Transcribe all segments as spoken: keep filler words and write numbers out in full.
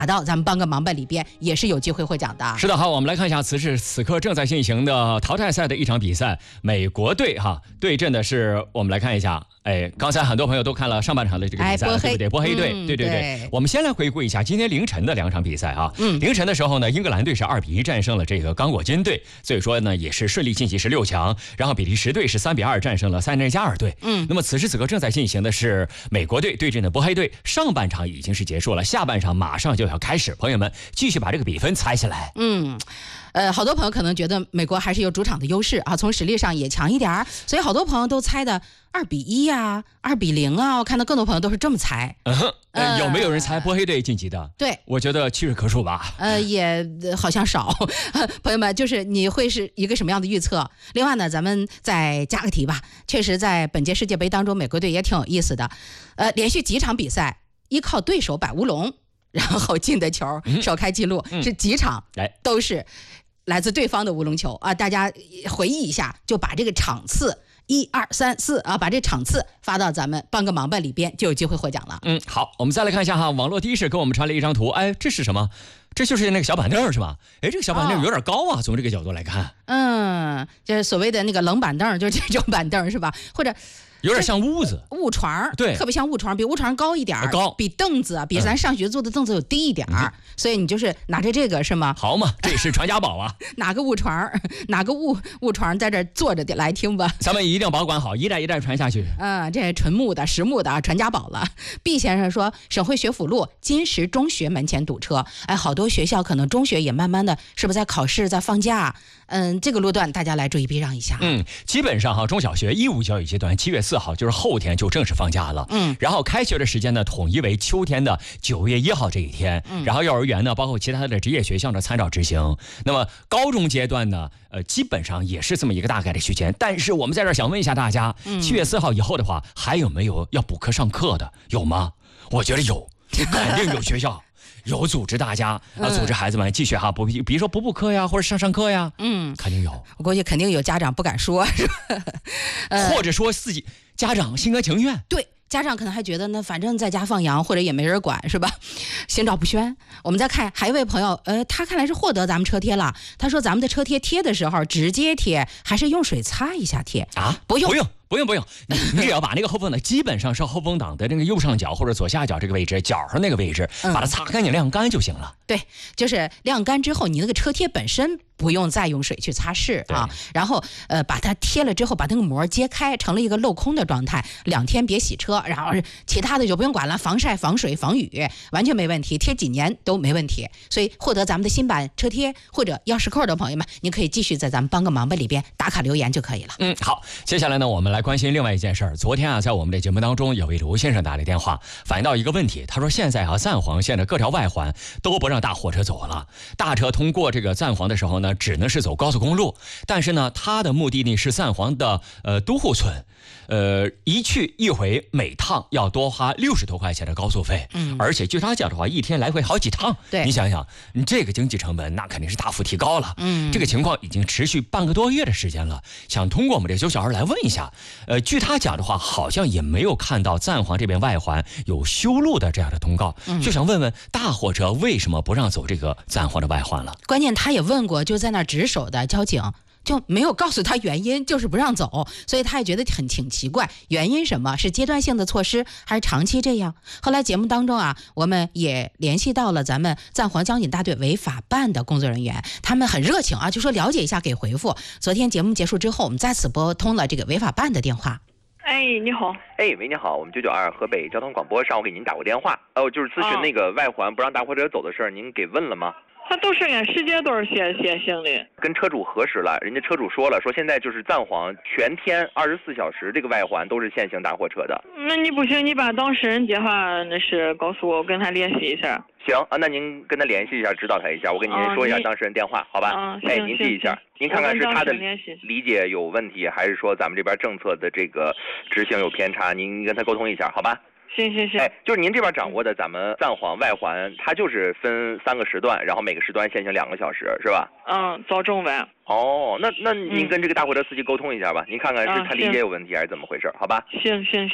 打到咱们帮个忙吧里边，也是有机会获奖的。 是的，好，我们来看一下此时此刻正在进行的淘汰赛的一场比赛，美国队哈对阵的是，我们来看一下，哎，刚才很多朋友都看了上半场的这个比赛， 哎、 对不对？波黑队， 嗯、 对对 对, 对。我们先来回顾一下今天凌晨的两场比赛啊。嗯，凌晨的时候呢，英格兰队是二比一战胜了这个刚果金队，所以说呢也是顺利晋级十六强。然后比利时队是三比二战胜了塞内加尔队。嗯，那么此时此刻正在进行的是美国队对阵的波黑队，上半场已经是结束了，下半场马上就要开始，朋友们继续把这个比分猜下来。 嗯，呃，好多朋友可能觉得美国还是有主场的优势啊，从实力上也强一点，所以好多朋友都猜的二比一啊，二比零啊，我看到更多朋友都是这么猜。 嗯哼，呃，有没有人猜波黑队晋级的？ 对， 我觉得屈指可数吧。 呃，也好像少。朋友们，就是你会是一个什么样的预测？另外呢，咱们再加个题吧。确实，在本届世界杯当中，美国队也挺有意思的。呃，连续几场比赛依靠对手摆乌龙，然后进的球，首开纪录、嗯、是几场都是来自对方的乌龙球啊！大家回忆一下，就把这个场次一二三四啊，把这场次发到咱们帮个忙吧里边，就有机会获奖了。 嗯，好，我们再来看一下哈，网络的士给我们传了一张图，哎，这是什么？这就是那个小板凳是吧？哎，这个小板凳有点高啊，哦、从这个角度来看， 嗯，就是所谓的那个冷板凳，就是这种板凳是吧？或者。 有点像屋子， 屋床，对，特别像屋床，比屋床高一点， 高， 比凳子，比咱上学坐的凳子有低一点、嗯、所以你就是拿着这个是吗？ 好嘛，这是传家宝啊！ 哪个屋床，哪个屋屋床在这坐着来听吧。 咱们一定要保管好，一代一代传下去。 嗯，这纯木的、实木的传家宝了。毕先生说，省会学府路金石中学门前堵车，哎，好多学校可能中学也慢慢的，是不是在考试、在放假？嗯，这个路段大家来注意避让一下。 嗯，基本上哈，中小学义务教育阶段七月四号就是后天就正式放假了。嗯，然后开学的时间呢，统一为秋天的九月一号这一天。嗯，然后幼儿园呢，包括其他的职业学校呢，参照执行。那么高中阶段呢，呃，基本上也是这么一个大概的区间。但是我们在这儿想问一下大家，七、嗯、月四号以后的话，还有没有要补课上课的？有吗？我觉得有，肯定有学校。有组织大家啊，组织孩子们继续哈，不，比如说补补课呀，或者上上课呀，嗯，肯定有。 我估计肯定有家长不敢说，是吧？ 呃、或者说自己家长心甘情愿。 对。家长可能还觉得呢，反正在家放羊或者也没人管，是吧？心照不宣。我们再看，还有一位朋友，呃，他看来是获得咱们车贴了。他说咱们的车贴贴的时候直接贴，还是用水擦一下贴啊？ 不用， 不用。不用不用，你你只要把那个后风挡，基本上是后风挡的那个右上角或者左下角这个位置，角上那个位置，把它擦干净晾干就行了。 对，就是晾干之后，你那个车贴本身不用再用水去擦拭啊。然后呃，把它贴了之后，把那个膜揭开，成了一个镂空的状态。两天别洗车，然后其他的就不用管了，防晒、防水、防雨，完全没问题，贴几年都没问题。所以获得咱们的新版车贴或者钥匙扣的朋友们，你可以继续在咱们帮个忙吧里边打卡留言就可以了。 嗯，好，接下来呢，我们来关心另外一件事儿。昨天啊，在我们的节目当中，有位刘先生打来电话，反映到一个问题。他说，现在啊，赞皇县的各条外环都不让大货车走了，大车通过这个赞皇的时候呢，只能是走高速公路。但是呢，他的目的地是赞皇的呃都护村，呃，一去一回，每趟要多花六十多块钱的高速费。嗯，而且据他讲的话，一天来回好几趟。 对， 你想想，你这个经济成本那肯定是大幅提高了。嗯，这个情况已经持续半个多月的时间了。想通过我们这九小二来问一下，呃，据他讲的话，好像也没有看到赞皇这边外环有修路的这样的通告，嗯、就想问问大货车为什么不让走这个赞皇的外环了？ 关键他也问过，就在那儿值守的交警就没有告诉他原因，就是不让走，所以他也觉得很挺奇怪，原因什么？是阶段性的措施还是长期这样？后来节目当中啊，我们也联系到了咱们赞皇交警大队违法办的工作人员，他们很热情啊，就说了解一下给回复。昨天节目结束之后，我们再次拨通了这个违法办的电话。 哎，你好。 哎，喂，你好，我们九九二河北交通广播，上午给您打过电话，哦，就是咨询那个外环不让大货车走的事儿，您给问了吗？ 他都是按时间都是写写行的， 跟车主核实了，人家车主说了，说现在就是赞皇全天二十四小时这个外环都是限行大货车的。 那你不行，你把当事人电话那是告诉我，我跟他联系一下。 行啊，那您跟他联系一下，指导他一下，我跟您说一下当事人电话，好吧？ 啊， 哎，您记一下，您看看是他的理解有问题，还是说咱们这边政策的这个执行有偏差？您跟他沟通一下，好吧？ 行行行， 哎，就是您这边掌握的，咱们赞皇外环，它就是分三个时段，然后每个时段限行两个小时，是吧？ 嗯，早中晚。 哦，那那您跟这个大货车司机沟通一下吧，嗯、您看看是他理解有问题、啊、还是怎么回事，好吧？ 行行行。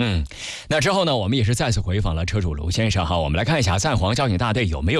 嗯，那之后呢，我们也是再次回访了车主卢先生哈，我们来看一下赞皇交警大队有没有